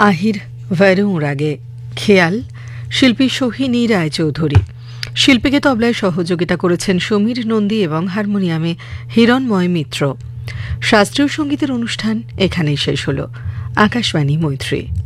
আহির ভৈরুরাগে খেয়াল শিল্পী সোহিনী রায়চৌধুরী। শিল্পীকে তবলায় সহযোগিতা করেছেন সমীর নন্দী এবং হারমোনিয়ামে হিরণময় মিত্র। শাস্ত্রীয় সঙ্গীতের অনুষ্ঠান এখানেই শেষ হল। আকাশবাণী মৈত্রী।